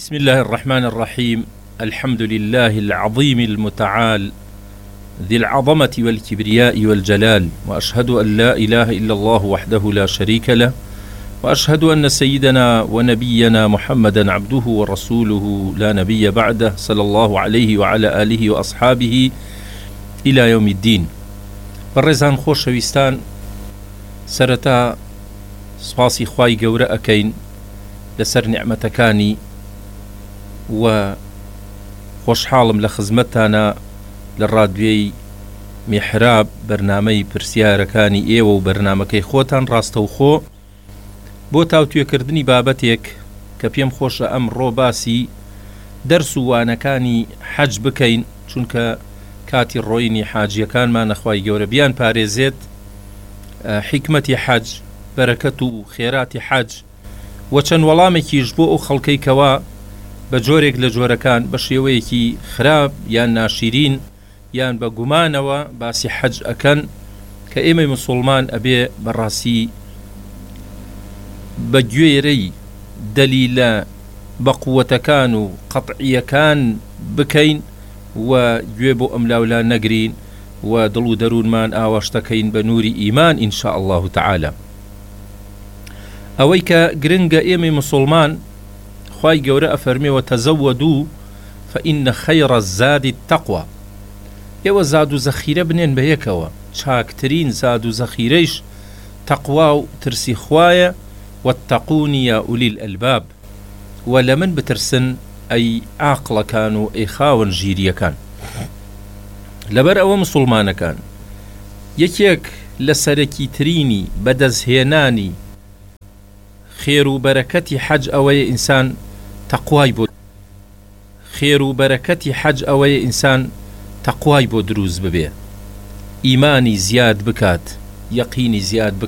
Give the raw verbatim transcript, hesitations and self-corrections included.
بسم الله الرحمن الرحيم. الحمد لله العظيم المتعال ذي العظمة والكبرياء والجلال، وأشهد أن لا إله إلا الله وحده لا شريك له، وأشهد أن سيدنا ونبينا محمدا عبده ورسوله لا نبي بعده، صلى الله عليه وعلى آله وأصحابه إلى يوم الدين. بەڕێزان خۆشەویستان، سەرەتا سپاسی خوای گەورە ئەکەین لەسەر نیعمەتەکانی و خۆشحاڵم لە خزمەتتانە لە ڕادیۆی میحراب بەرنامەی پرسیارەکانی ئێوە و بەرنامەکەی خۆتان ڕاستەوخۆ بۆ تاوتوێکردنی بابەتێک کە پێم خۆشە ئەمڕۆ باسی دەرس و وانەکانی حەج بکەین، چونکە کاتی ڕۆینی حاجیەکانمان نەخوای گەورە بیان پارێزێت حیکمەتی حەج، بەرەکەت و خێراتی حەج و چەند وەڵامێکیش بۆ ئەو خەڵکەی کەوا بە جۆرێک لە جۆرەکان بە شێوەیەکی خراپ یان ناشیرین یان بە گومانەوە باسی حەج ئەکەن کە ئێمەی موسڵمان ئەبێ بەڕاستی بە گوێرەی دەلیلە بە قووەتەکان و قەتعیەکان بکەین و گوێ بۆ ئەم لاولا نەگرین و دڵ و دەروونمان ئاواشتەکەین بە نووری ئیمان ئینشاء الله تعالى. ئەوەی کە گرنگە ئێمەی موسڵمان خوای گەورە ئەفەرمێوە تەزەوەدوو فإن خەیڕە الزادی التەقوا، ئێوە زاد و زەخیرە بنێن بە یەکەوە، چاکترین زاد و زەخیرەیش تەقوا و ترسی خوایە، واتەقون یا ئولی الئەلباب، و لە من بترسن ئەی عاقڵەکان و ئەی خاوەن ژیریەکان. لەبەر ئەوە موسڵمانەکان یەکێک لە سەرەکی ترینی بەدەستهێنانی خێر و بەرەکەتی حەج ئەوەیە ئینسان تەقوای بۆ خێر و بەرەکەتی حەج ئەوەیە ئینسان تەقوای بۆ دروست ببێ، ئیمانی زیاد بکات، یەقینی زیاد بکات.